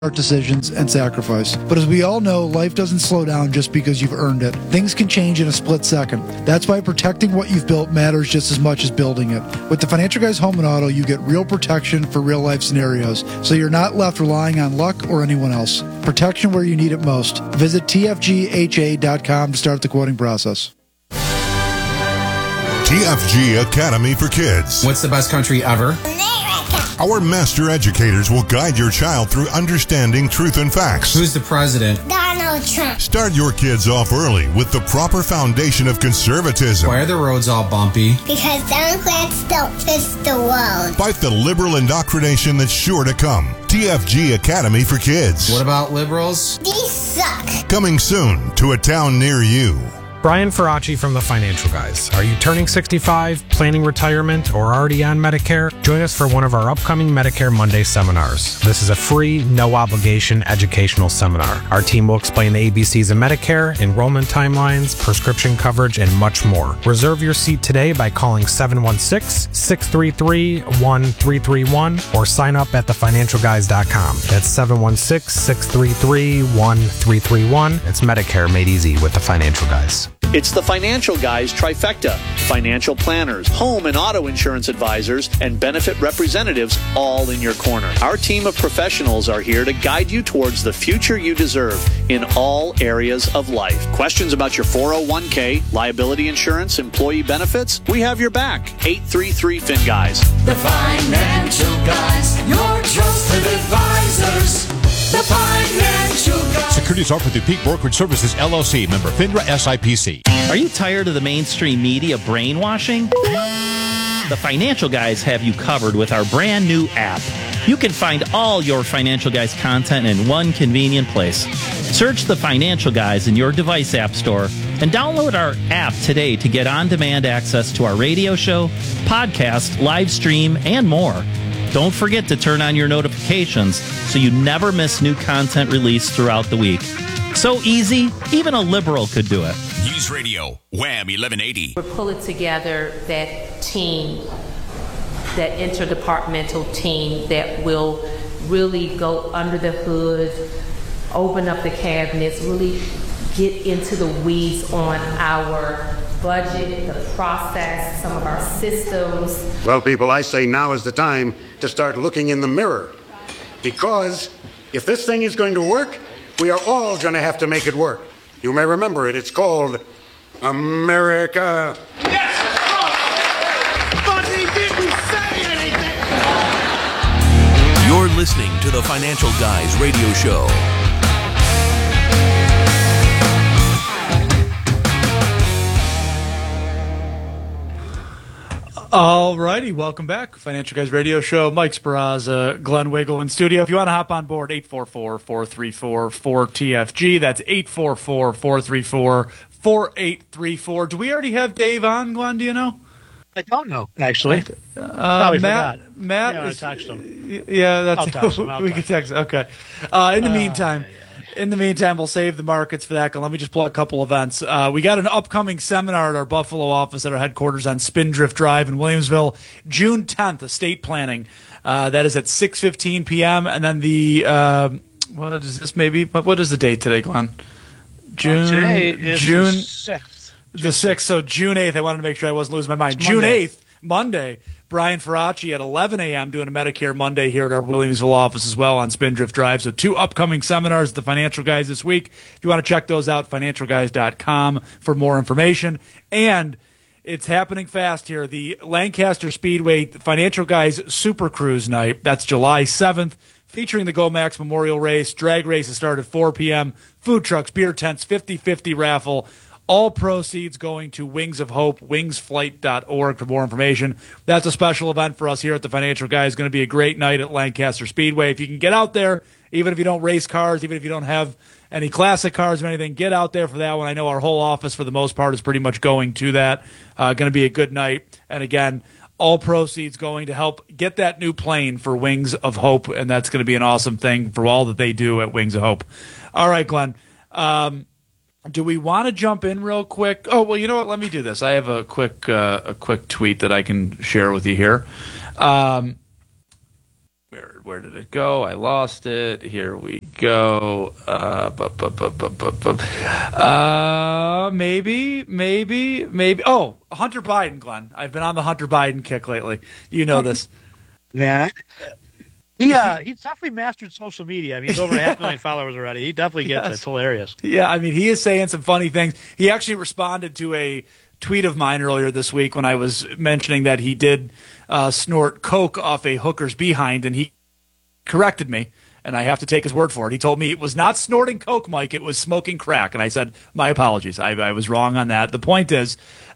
decisions and sacrifice. But as we all know, life doesn't slow down just because you've earned it. Things can change in a split second. That's why protecting what you've built matters just as much as building it. With the Financial Guys Home and Auto, you get real protection for real life scenarios, so you're not left relying on luck or anyone else. Protection where you need it most. Visit tfgha.com to start the quoting process. TFG Academy for Kids. What's the best country ever? Our master educators will guide your child through understanding truth and facts. Who's the president? Donald Trump. Start your kids off early with the proper foundation of conservatism. Why are the roads all bumpy? Because Democrats don't fix the world. Fight the liberal indoctrination that's sure to come. TFG Academy for Kids. What about liberals? These suck. Coming soon to a town near you. Brian Faraci from The Financial Guys. Are you turning 65, planning retirement, or already on Medicare? Join us for one of our upcoming Medicare Monday seminars. This is a free, no-obligation educational seminar. Our team will explain the ABCs of Medicare, enrollment timelines, prescription coverage, and much more. Reserve your seat today by calling 716-633-1331 or sign up at thefinancialguys.com. That's 716-633-1331. It's Medicare made easy with The Financial Guys. It's the Financial Guys trifecta. Financial planners, home and auto insurance advisors, and benefit representatives all in your corner. Our team of professionals are here to guide you towards the future you deserve in all areas of life. Questions about your 401k, liability insurance, employee benefits? We have your back. 833-FIN-GUYS. The Financial Guys, your trusted advisors. The Financial Guys. Securities offered through Peak Brokerage Services, LLC, member FINRA SIPC. Are you tired of the mainstream media brainwashing? The Financial Guys have you covered with our brand new app. You can find all your Financial Guys content in one convenient place. Search The Financial Guys in your device app store and download our app today to get on-demand access to our radio show, podcast, live stream, and more. Don't forget to turn on your notifications so you never miss new content released throughout the week. So easy, even a liberal could do it. News Radio, Wham 1180. We're pulling together that team, that interdepartmental team that will really go under the hood, open up the cabinets, really get into the weeds on our budget, the process, some of our systems. Well, people, I say now is the time to start looking in the mirror. Because if this thing is going to work, we are all going to have to make it work. You may remember it. It's called America. Yes! But he didn't say anything! You're listening to the Financial Guys radio show. All righty, welcome back. Financial Guys Radio Show. Mike Speraza, Glenn Wiggle in studio. If you want to hop on board, 844-434-4TFG. That's 844-434-4834. Do we already have Dave on, Glenn? Do you know? I don't know, actually. Probably Matt forgot. is, text him. Yeah, that's I'll text him. we can text him. Okay. In the meantime, we'll save the markets for that. Let me just pull a couple events. We got an upcoming seminar at our Buffalo office at our headquarters on Spindrift Drive in Williamsville, June 10th, estate planning. That is at 6:15 p.m. And then what is this maybe? What is the date today, Glenn? Today is June 6th. The 6th, so June 8th. I wanted to make sure I wasn't losing my mind. June 8th, Monday. Brian Faraci at 11 a.m. doing a Medicare Monday here at our Williamsville office as well on Spindrift Drive. So 2 upcoming seminars at the Financial Guys this week. If you want to check those out, financialguys.com for more information. And it's happening fast here. The Lancaster Speedway Financial Guys Super Cruise Night. That's July 7th, featuring the GoMax Memorial Race. Drag races start at 4 p.m. Food trucks, beer tents, 50-50 raffle. All proceeds going to Wings of Hope, wingsflight.org for more information. That's a special event for us here at the Financial Guys. It's going to be a great night at Lancaster Speedway. If you can get out there, even if you don't race cars, even if you don't have any classic cars or anything, get out there for that one. I know our whole office, for the most part, is pretty much going to that. Going to be a good night. And again, all proceeds going to help get that new plane for Wings of Hope, and that's going to be an awesome thing for all that they do at Wings of Hope. All right, Glenn. Do we want to jump in real quick? Oh, well, you know what? Let me do this. I have a quick tweet that I can share with you here. Where Where did it go? I lost it. Here we go. Maybe. Oh, Hunter Biden, Glenn. I've been on the Hunter Biden kick lately. You know this. Yeah. He's definitely mastered social media. I mean, he's over 500,000 followers already. He definitely gets it. It's hilarious. Yeah, I mean, he is saying some funny things. He actually responded to a tweet of mine earlier this week when I was mentioning that he did snort coke off a hooker's behind, and he corrected me, and I have to take his word for it. He told me it was not snorting coke, Mike. It was smoking crack, and I said, my apologies. I was wrong on that. The point is,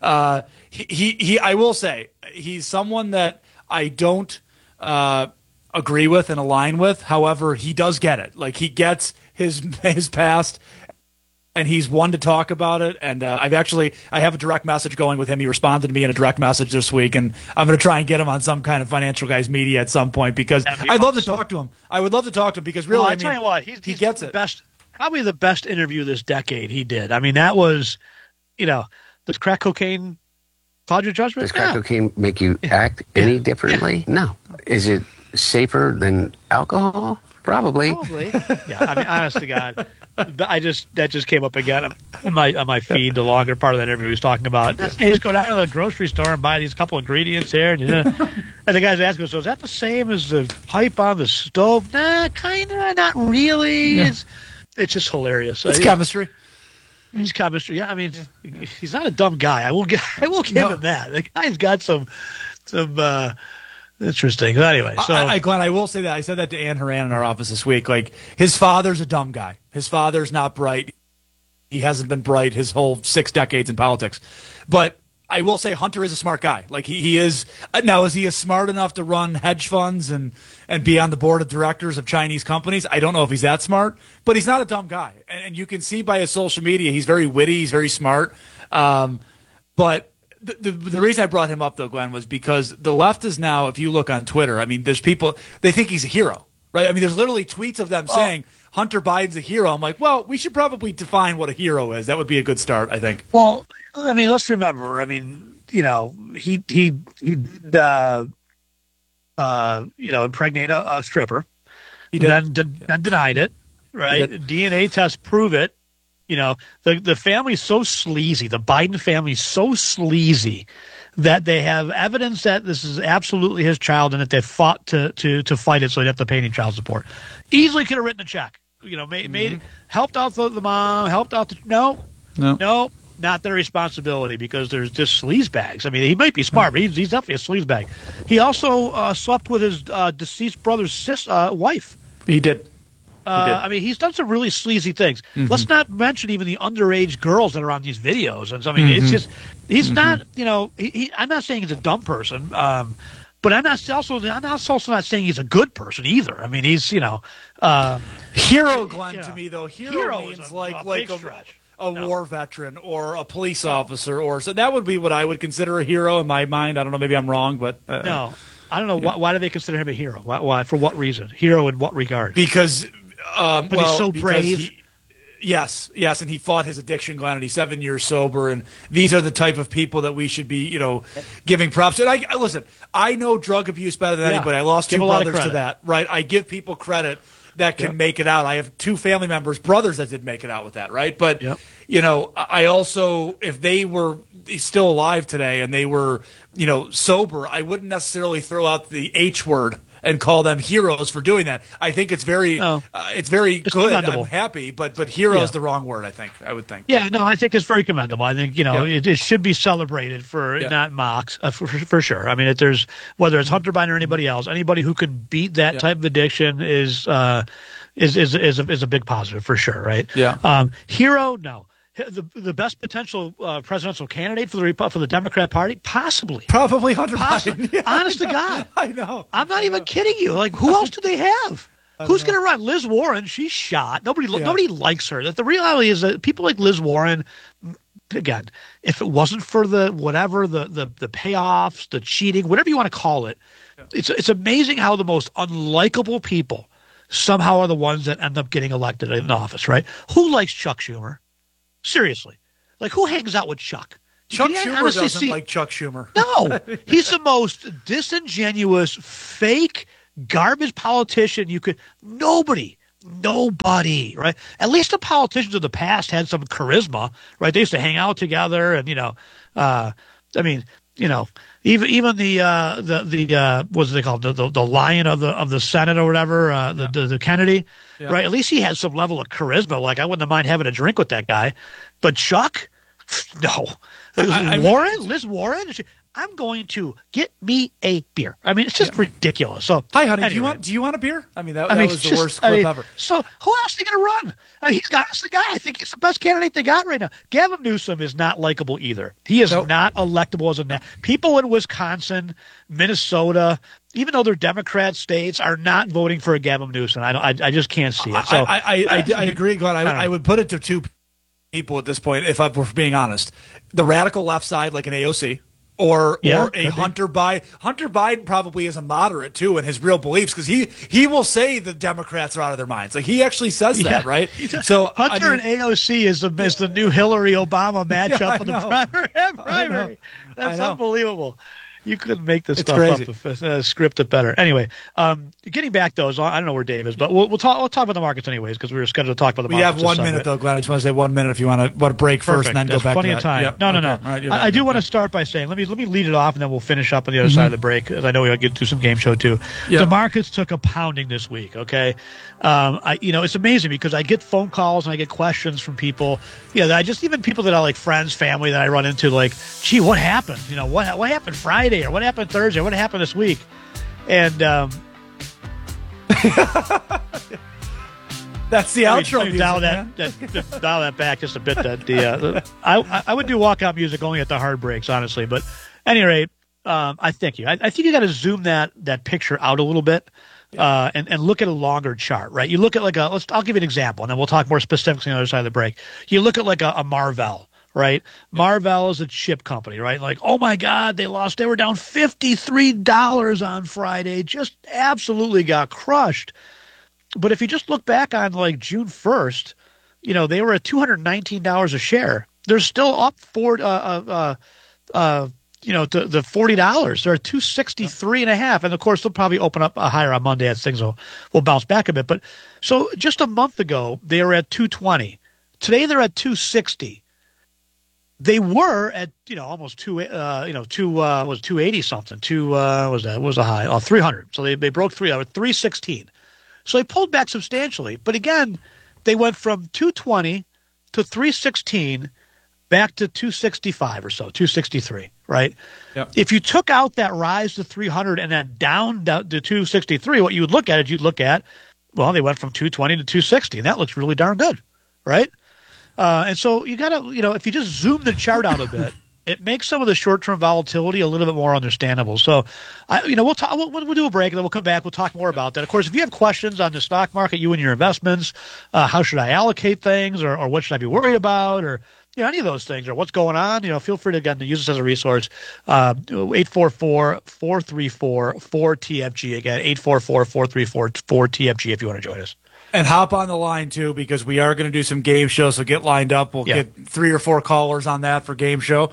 he I will say, he's someone that I don't agree with and align with. However, he does get it. Like, he gets his past, and he's one to talk about it. And I have a direct message going with him. He responded to me in a direct message this week, and I'm going to try and get him on some kind of Financial Guys media at some point, because I'd love to talk to him. I would love to talk to him because really, I tell you what, he gets the it. Best, probably the best interview this decade he did. I mean, that was, does crack cocaine cloud your judgment? Does crack cocaine make you act any differently? No. Is it safer than alcohol? Probably. Yeah, I mean, honest to God, that just came up again on my feed. The longer part of that interview he was talking about. You just go down to the grocery store and buy these couple ingredients here, and the guy's asking, so is that the same as the pipe on the stove? Nah, kind of, not really. Yeah. It's just hilarious. It's chemistry. He's chemistry. Yeah, I mean, he's not a dumb guy. I will give him that. The guy's got some interesting. Anyway, so Glenn, I will say that I said that to Ann Horan in our office this week. Like, his father's a dumb guy. His father's not bright. He hasn't been bright his whole 6 decades in politics. But I will say Hunter is a smart guy. Like, he is. Now, is he smart enough to run hedge funds and be on the board of directors of Chinese companies? I don't know if he's that smart, but he's not a dumb guy. And you can see by his social media, he's very witty. He's very smart. But the reason I brought him up, though, Glenn, was because the left is now, if you look on Twitter, I mean, there's people, they think he's a hero, right? I mean, there's literally tweets of them saying Hunter Biden's a hero. I'm like, well, we should probably define what a hero is. That would be a good start, I think. Well, I mean, let's remember, I mean, he impregnate a stripper. He did. Then denied it, right? DNA tests prove it. The family's so sleazy. The Biden family's so sleazy that they have evidence that this is absolutely his child and that they fought to fight it so they'd have to pay any child support. Easily could have written a check. Made helped out the mom, helped out the no, not their responsibility because there's just sleazebags. I mean, he might be smart, but he's definitely a sleazebag. He also slept with his deceased brother's wife. He did. I mean, he's done some really sleazy things. Mm-hmm. Let's not mention even the underage girls that are on these videos. And so, I mean, it's just he's not. I'm not saying he's a dumb person, but I'm also not saying he's a good person either. I mean, he's hero Glenn to me though. Hero means like a war veteran or a police officer, or so that would be what I would consider a hero in my mind. I don't know, maybe I'm wrong, but no, I don't know. Why do they consider him a hero? Why? For what reason? Hero in what regard? Because. He's so brave. Yes, and he fought his addiction, Glenn, and he's 7 years sober. And these are the type of people that we should be, giving props to. And listen, I know drug abuse better than anybody. I lost 2 brothers to that, right? I give people credit that can make it out. I have 2 family members, brothers that did make it out with that, right? But I also, if they were still alive today and they were, sober, I wouldn't necessarily throw out the H word and call them heroes for doing that. I think it's very good. I'm happy, but hero is the wrong word, I would think. Yeah, no, I think it's very commendable. I think, it should be celebrated not mocked, for sure. I mean, whether it's Hunter Biden or anybody else, anybody who could beat that type of addiction is a big positive for sure, right? Yeah. Hero, no. The best potential presidential candidate for the Democrat Party, possibly, probably Hunter Biden. Yeah, honest to God, I know. I'm not even kidding you. Like, who else do they have? Who's going to run? Liz Warren. She's shot. Nobody likes her. The reality is that people like Liz Warren. Again, if it wasn't for the payoffs, the cheating, whatever you want to call it, it's amazing how the most unlikable people somehow are the ones that end up getting elected in office. Right? Who likes Chuck Schumer? Seriously. Like, who hangs out with Chuck? Chuck Schumer doesn't like Chuck Schumer. No. He's the most disingenuous, fake, garbage politician you could, nobody, right? At least the politicians of the past had some charisma, right? They used to hang out together and, even the what's they called, the lion of the Senate or whatever, the Kennedy, right? At least he had some level of charisma. Like, I wouldn't mind having a drink with that guy. But Chuck, no. Liz Warren, I'm going to get me a beer. I mean, it's just ridiculous. So, hi, honey, anyway. do you want a beer? I mean, that was the worst clip ever. So, who else are they going to run? I mean, that's the guy. I think he's the best candidate they got right now. Gavin Newsom is not likable either. He is not electable as a people in Wisconsin, Minnesota, even though they're Democrat states, are not voting for a Gavin Newsom. I just can't see it. So, I agree, Glenn. I would put it to two people at this point, if I'm being honest. The radical left side, like an AOC. Or a Hunter Biden. Hunter Biden probably is a moderate, too, in his real beliefs, because he will say the Democrats are out of their minds. Like, he actually says that, right? So Hunter and AOC is the new Hillary-Obama matchup for the primary. That's unbelievable. You couldn't make this stuff up, script it better. Anyway, getting back, though, I don't know where Dave is, but we'll talk about the markets anyways, because we were scheduled to talk about the markets. We have 1 minute, though, Glenn. I just want to say 1 minute if you want to break first and then go back plenty to of time. Yep. No. Right, I do want to start by saying, let me lead it off, and then we'll finish up on the other side of the break, because I know we'll get to some game show, too. Yep. The markets took a pounding this week, okay? It's amazing, because I get phone calls and I get questions from people, even people that are like friends, family that I run into, like, gee, what happened? What happened Friday, or what happened Thursday? What happened this week? And that's the outro music, dial that back just a bit. I would do walkout music only at the hard breaks, honestly. But at any rate, I thank you. I think you got to zoom that picture out a little bit and look at a longer chart, right? You look at I'll give you an example, and then we'll talk more specifically on the other side of the break. You look at like a Marvell. Right? Marvell is a chip company, right? Like, oh my God, they were down $53 on Friday, just absolutely got crushed. But if you just look back on like June 1st, they were at $219 a share. They're still up to the $40. They're at $263.5. And of course, they'll probably open up higher on Monday as things will bounce back a bit. But so just a month ago, they were at $220. Today, they're at $260. They were at almost 280 something. Was a high? Oh, 300. So they broke 316. So they pulled back substantially. But again, they went from 220 to 316 back to 265 or so, 263. Right. Yep. If you took out that rise to 300 and then down to 263, what you would look at well, they went from 220 to 260, and that looks really darn good, right? And so you got to, if you just zoom the chart out a bit, it makes some of the short-term volatility a little bit more understandable. So, we'll do a break, and then we'll come back. We'll talk more about that. Of course, if you have questions on the stock market, you and your investments, how should I allocate things, or what should I be worried about, or any of those things, or what's going on, feel free to use this as a resource. 844-434-4TFG. Again, 844-434-4TFG if you want to join us. And hop on the line, too, because we are going to do some game shows, so get lined up. We'll get 3 or 4 callers on that for game show.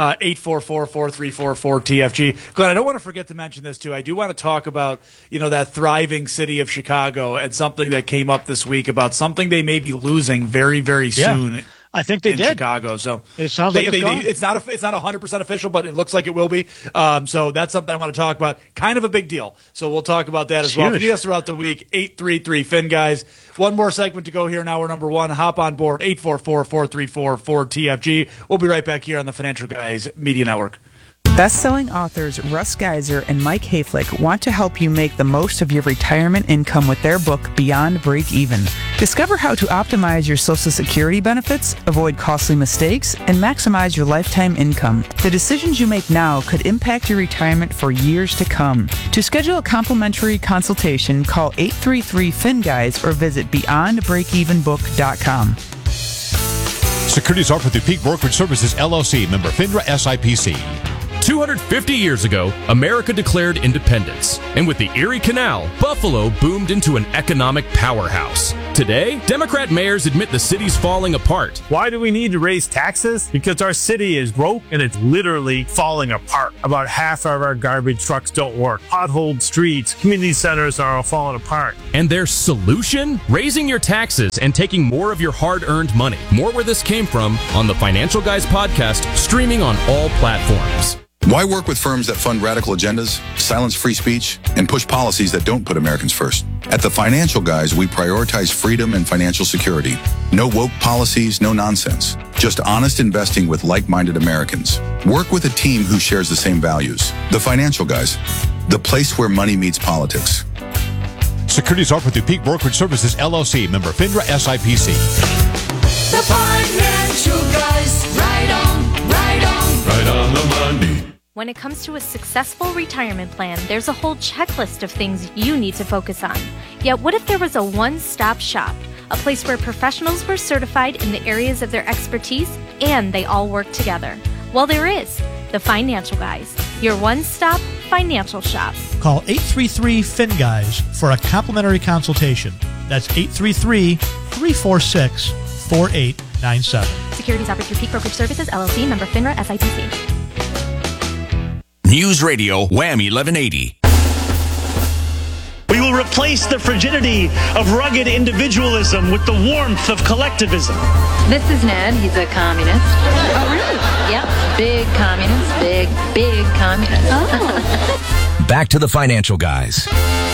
844-434-4TFG. Glenn, I don't want to forget to mention this, too. I do want to talk about, that thriving city of Chicago and something that came up this week about something they may be losing very, very soon. I think they did. Chicago. So it sounds like it's not 100% official, but it looks like it will be. So that's something I want to talk about. Kind of a big deal. So we'll talk about that as well. Feed us throughout the week. 833-FIN, guys. One more segment to go here in hour number 1. Hop on board. 844-434-4TFG. We'll be right back here on the Financial Guys Media Network. Best-selling authors Russ Geiser and Mike Hayflick want to help you make the most of your retirement income with their book, Beyond Break Even. Discover how to optimize your Social Security benefits, avoid costly mistakes, and maximize your lifetime income. The decisions you make now could impact your retirement for years to come. To schedule a complimentary consultation, call 833-FIN-GUYS or visit beyondbreakevenbook.com. Securities offered through Peak Brokerage Services, LLC, member FINRA SIPC. 250 years ago, America declared independence, and with the Erie Canal, Buffalo boomed into an economic powerhouse. Today, Democrat mayors admit the city's falling apart. Why do we need to raise taxes? Because our city is broke and it's literally falling apart. About half of our garbage trucks don't work. Potholed streets, community centers are all falling apart. And their solution? Raising your taxes and taking more of your hard-earned money. More where this came from on the Financial Guys podcast, streaming on all platforms. Why work with firms that fund radical agendas, silence free speech, and push policies that don't put Americans first? At the Financial Guys, we prioritize freedom and financial security. No woke policies, no nonsense. Just honest investing with like-minded Americans. Work with a team who shares the same values. The Financial Guys, the place where money meets politics. Securities offered through Peak Brokerage Services, LLC, member FINRA SIPC. The Financial Guys, right on the money. When it comes to a successful retirement plan, there's a whole checklist of things you need to focus on. Yet what if there was a one-stop shop, a place where professionals were certified in the areas of their expertise and they all work together? Well, there is. The Financial Guys, your one-stop financial shop. Call 833-FIN-GUYS for a complimentary consultation. That's 833-346-4897. Securities offered through Peak Brokerage Services, LLC, member FINRA, SIPC. News Radio, Wham 1180. We will replace the frigidity of rugged individualism with the warmth of collectivism. This is Ned. He's a communist. Oh, really? Yep. Big communist. Big communist. Oh. Back to the Financial Guys.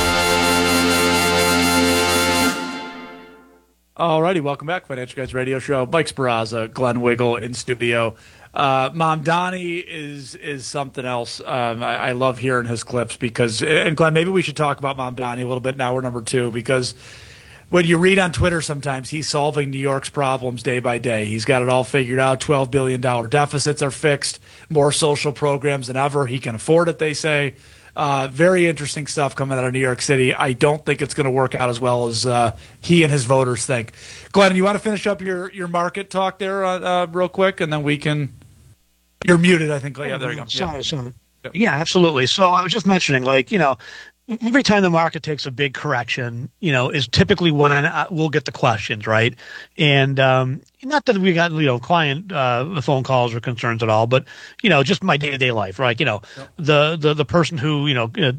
Alrighty, welcome back, Financial Guys Radio Show. Mike Speraza, Glenn Wiggle in studio. Mom Donnie is something else. I love hearing his clips because, and Glenn, maybe we should talk about Mom Donnie a little bit now. We're number 2 because when you read on Twitter, sometimes he's solving New York's problems day by day. He's got it all figured out. $12 billion deficits are fixed. More social programs than ever. He can afford it, they say. Very interesting stuff coming out of New York City. I don't think it's going to work out as well as he and his voters think. Glenn, you want to finish up your market talk there real quick, and then we can. You're muted, I think. Yeah, there you go. Sorry. Yeah, absolutely. So I was just mentioning, every time the market takes a big correction, is typically when we'll get the questions, right? And not that we got client phone calls or concerns at all, but just my day-to-day life, right? The person who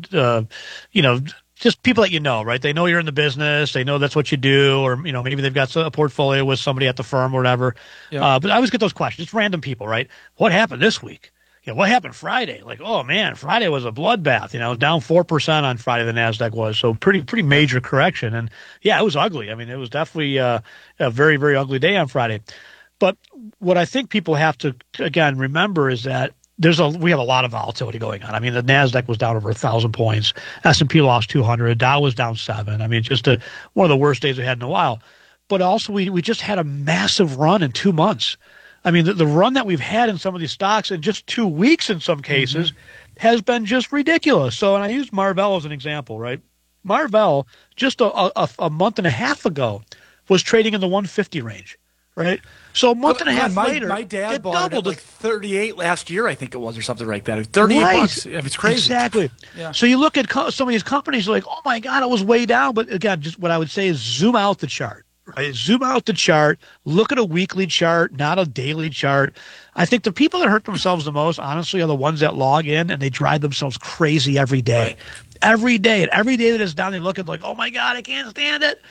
just people that right? They know you're in the business, they know that's what you do, or maybe they've got a portfolio with somebody at the firm or whatever. Yeah. But I always get those questions, just random people, right? What happened this week? What happened Friday? Oh man, Friday was a bloodbath. Down 4% on Friday the Nasdaq was, so pretty major correction. And yeah, it was ugly. I mean, it was definitely a very, very ugly day on Friday. But what I think people have to again remember is that we have a lot of volatility going on. I mean, the Nasdaq was down over 1,000 points. S&P lost 200. Dow was down 7. I mean, just one of the worst days we had in a while. But also, we just had a massive run in 2 months. I mean, the run that we've had in some of these stocks in just 2 weeks in some cases has been just ridiculous. So, and I use Marvell as an example, right? Marvell, just a month and a half ago, was trading in the 150 range, right? So a month and a half later, my dad bought it at 38 last year, I think it was, or something like that. 38 bucks. It's crazy. Exactly. Yeah. So you look at some of these companies, like, oh my God, it was way down. But again, just what I would say is zoom out the chart. Right? Zoom out the chart. Look at a weekly chart, not a daily chart. I think the people that hurt themselves the most, honestly, are the ones that log in and they drive themselves crazy every day. Right. Every day. And every day that it's down, they look at oh my God, I can't stand it.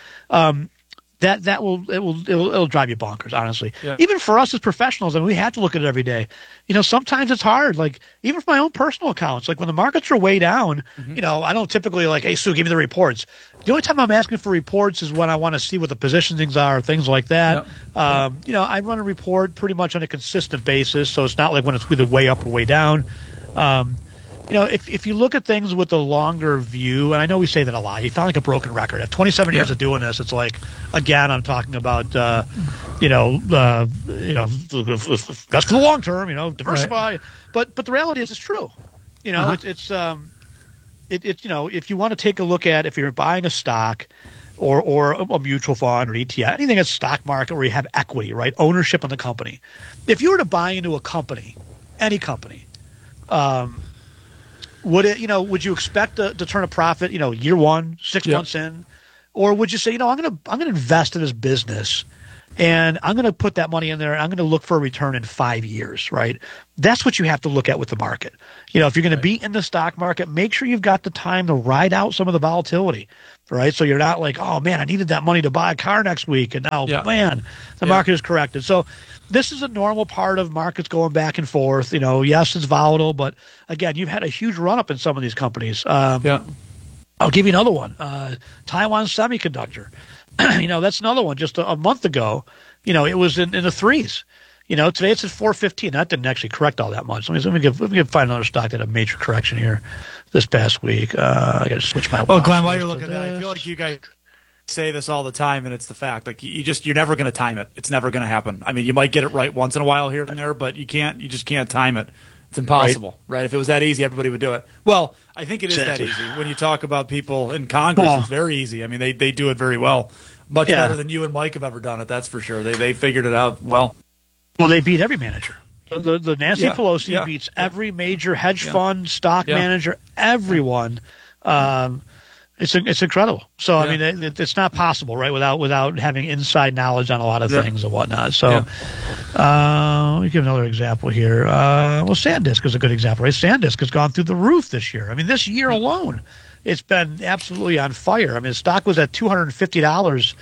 It'll drive you bonkers, honestly. Yeah. Even for us as professionals, I mean, we have to look at it every day. Sometimes it's hard. Even for my own personal accounts, when the markets are way down, I don't typically hey, Sue, give me the reports. The only time I'm asking for reports is when I want to see what the positionings are, things like that. Yep. I run a report pretty much on a consistent basis, so it's not like when it's either way up or way down. If you look at things with a longer view, and I know we say that a lot, you sound like a broken record. At 27 years of doing this, it's again, I'm talking about, that's for the long term, diversify. Right. But the reality is, it's true. It's if you want to take a look at if you're buying a stock or a mutual fund or ETF, anything that's stock market where you have equity, right, ownership in the company. If you were to buy into a company, any company, would you expect to turn a profit, year one, 6 months in? Or would you say, I'm going to invest in this business and I'm going to put that money in there and I'm going to look for a return in 5 years, right? That's what you have to look at with the market. If you're going to be in the stock market, make sure you've got the time to ride out some of the volatility, right? So you're not like, oh man, I needed that money to buy a car next week. And now, man, the market is corrected. So this is a normal part of markets going back and forth. Yes, it's volatile, but again, you've had a huge run up in some of these companies. I'll give you another one. Taiwan Semiconductor. That's another one. Just a month ago, it was in the threes. Today it's at 415. That didn't actually correct all that much. Let me find another stock that had a major correction here this past week. I got to switch my. Well, Glenn, while you're looking at that, I feel like you guys say this all the time, and it's the fact. Like you're never going to time it. It's never going to happen. I mean, you might get it right once in a while here and there, but you just can't time it. It's impossible, right? If it was that easy, everybody would do it. Well, I think it is that easy. When you talk about people in Congress, it's very easy. I mean, they do it very well. Much better than you and Mike have ever done it, that's for sure. They figured it out well. Well, they beat every manager. The Nancy Pelosi beats every major hedge fund, stock manager, everyone. It's incredible. So I mean, it's not possible, right? Without having inside knowledge on a lot of things and whatnot. So let me give another example here. SanDisk is a good example, right? SanDisk has gone through the roof this year. I mean, this year alone, it's been absolutely on fire. I mean, the stock was at $250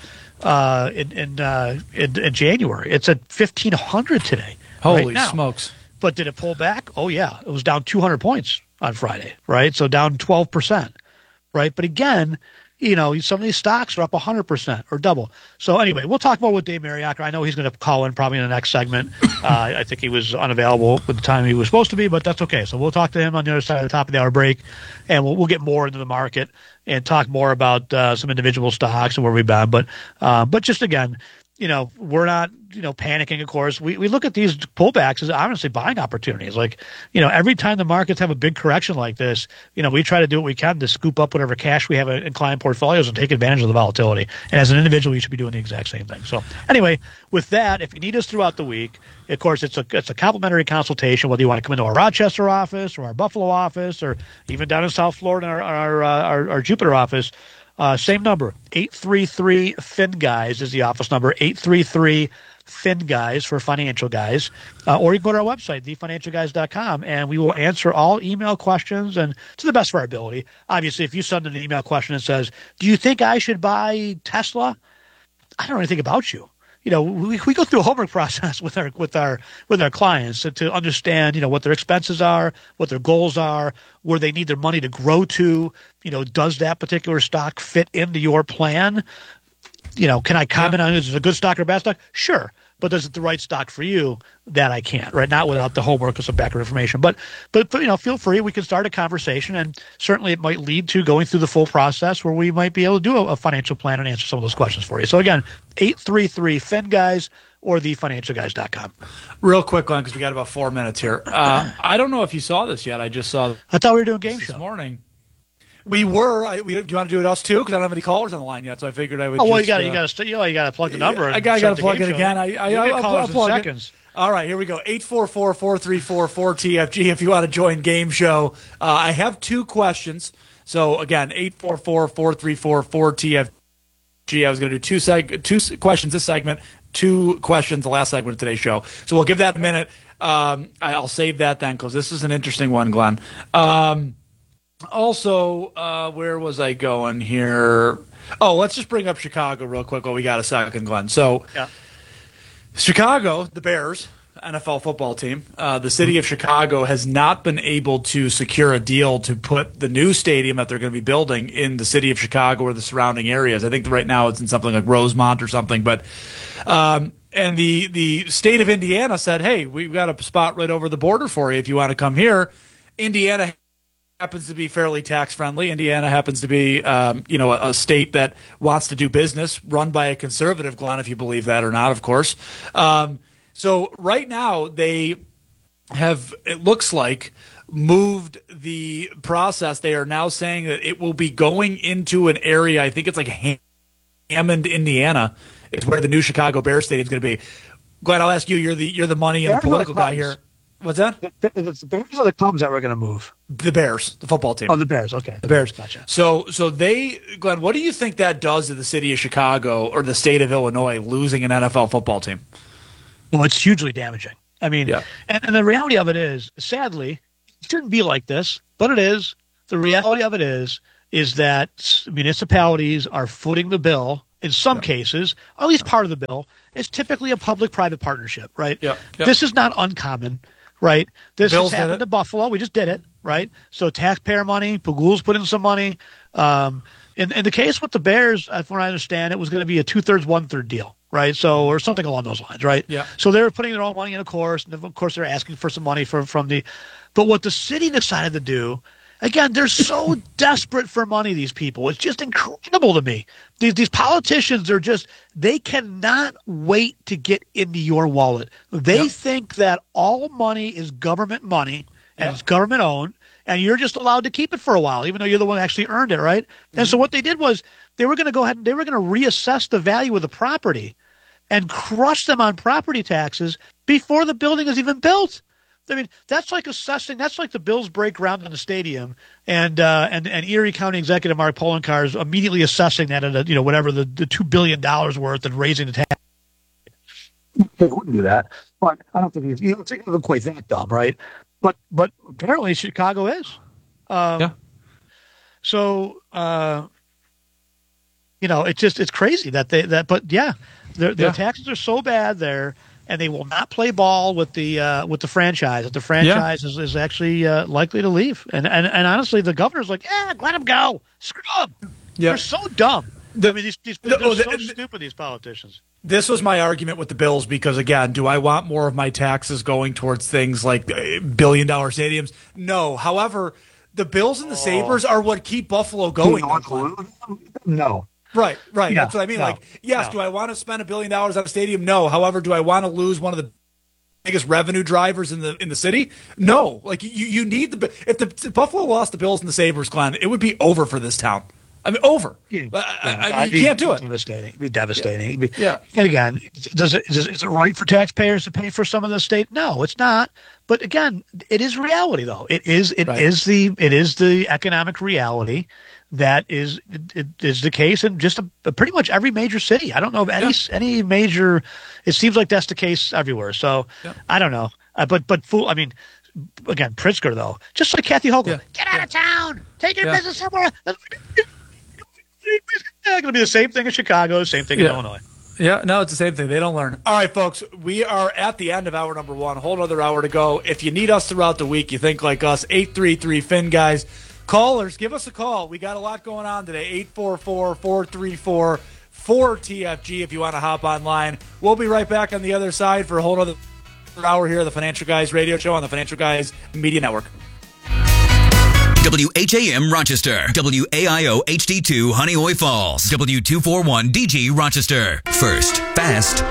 in January. It's at $1,500 today. Holy smokes! But did it pull back? Oh yeah, it was down 200 points on Friday, right? So down 12%. Right. But again, some of these stocks are up 100% or double. So anyway, we'll talk more with Dave Mariacker. I know he's going to call in probably in the next segment. I think he was unavailable with the time he was supposed to be, but that's okay. So we'll talk to him on the other side of the top of the hour break, and we'll get more into the market and talk more about some individual stocks and where we've been. But just again, we're not, panicking, of course. We look at these pullbacks as honestly buying opportunities. Like, every time the markets have a big correction like this, we try to do what we can to scoop up whatever cash we have in client portfolios and take advantage of the volatility. And as an individual, you should be doing the exact same thing. So anyway, with that, if you need us throughout the week, of course, it's a complimentary consultation, whether you want to come into our Rochester office or our Buffalo office or even down in South Florida, our Jupiter office. Same number, 833-FIN-GUYS is the office number, 833-FIN-GUYS for financial guys. Or you can go to our website, thefinancialguys.com, and we will answer all email questions and to the best of our ability. Obviously, if you send an email question that says, do you think I should buy Tesla? I don't know anything about you. We go through a homework process with our clients to understand, what their expenses are, what their goals are, where they need their money to grow to. Does that particular stock fit into your plan? Can I comment on is it a good stock or a bad stock? Sure. But is it the right stock for you? That I can't, right? Not without the homework or some background information. But feel free. We can start a conversation, and certainly it might lead to going through the full process where we might be able to do a financial plan and answer some of those questions for you. So again, 833-FIN-GUYS or thefinancialguys.com. Real quick, Glenn, because we got about 4 minutes here. I don't know if you saw this yet. I just saw. I thought we were doing game show this morning. We were. Do you want to do it us too? Because I don't have any callers on the line yet, so I figured I would. Oh well, you got to plug the number. I got to plug it again. I'll plug seconds. All right, here we go. 844-434-4TFG if you want to join game show. I have two questions. So again, 844-434-4TFG. I was going to do two questions this segment, two questions the last segment of today's show. So we'll give that a minute. I'll save that then because this is an interesting one, Glenn. Also, where was I going here? Oh, let's just bring up Chicago real quick while we got a second, Glenn. So, Chicago, the Bears, NFL football team, the city of Chicago has not been able to secure a deal to put the new stadium that they're going to be building in the city of Chicago or the surrounding areas. I think right now it's in something like Rosemont or something. But and the state of Indiana said, hey, we've got a spot right over the border for you if you want to come here. Indiana happens to be fairly tax-friendly. Indiana happens to be, a state that wants to do business, run by a conservative, Glenn, if you believe that or not, of course. So right now they have, it looks like, moved the process. They are now saying that it will be going into an area, I think it's like Hammond, Indiana. It's where the new Chicago Bears Stadium is going to be. Glenn, I'll ask you, you're the money and the political guy here. What's that? The Bears or the Cubs that were going to move? The Bears, the football team. Oh, the Bears. Okay. The Bears. Gotcha. So they, Glenn, what do you think that does to the city of Chicago or the state of Illinois losing an NFL football team? Well, it's hugely damaging. I mean, and the reality of it is, sadly, it shouldn't be like this, but it is. The reality of it is that municipalities are footing the bill in some cases, or at least part of the bill. It's typically a public-private partnership, right? This is not uncommon, right? This has happened to Buffalo. We just did it, right? So taxpayer money, Pagul's put in some money. In the case with the Bears, from what I understand, it was going to be a 2/3, 1/3 deal, right? So, or something along those lines, right? Yeah. So they were putting their own money in, of course, and of course they're asking for some money from the. But what the city decided to do, again, they're so desperate for money. These people, it's just incredible to me. These politicians are they cannot wait to get into your wallet. They think that all money is government money and it's government owned. And you're just allowed to keep it for a while, even though you're the one who actually earned it, right? And so what they did was they were going to go ahead and they were going to reassess the value of the property and crush them on property taxes before the building is even built. I mean, that's like the Bills break ground in the stadium and Erie County Executive Mark Poloncarz is immediately assessing that at whatever the $2 billion worth and raising the tax. They wouldn't do that, but I don't think it's quite that dumb, right? But apparently Chicago is. So it's crazy that their taxes are so bad there, and they will not play ball with the franchise. That the franchise is actually likely to leave. And honestly, the governor's like, let them go. Screw them. They're so dumb. I mean, they're so stupid. These politicians. This was my argument with the Bills because, again, do I want more of my taxes going towards things like billion-dollar stadiums? No. However, the Bills and the Sabres are what keep Buffalo going. No. Right. Yeah, that's what I mean. Do I want to spend $1 billion on a stadium? No. However, do I want to lose one of the biggest revenue drivers in the city? No. Like you need if Buffalo lost the Bills and the Sabres, Glenn, it would be over for this town. I mean, over. You can't do it. It'd be devastating. And again, is it right for taxpayers to pay for some of the state? No, it's not. But again, it is reality, though. It is the economic reality that is the case in just pretty much every major city. I don't know of any major. It seems like that's the case everywhere. So I don't know. But again, Pritzker though, just like Kathy Hochul, get out of town, take your business somewhere. It's going to be the same thing in Chicago, same thing in Illinois. Yeah, no, it's the same thing. They don't learn. All right, folks, we are at the end of hour number one. A whole other hour to go. If you need us throughout the week, you think like us, 833-FIN-GUYS. Callers, give us a call. We got a lot going on today. 844-434-4TFG if you want to hop online. We'll be right back on the other side for a whole other hour here of the Financial Guys radio show on the Financial Guys Media Network. WHAM Rochester, WAIO HD2 Honeoye Falls, W241DG Rochester. First, fast,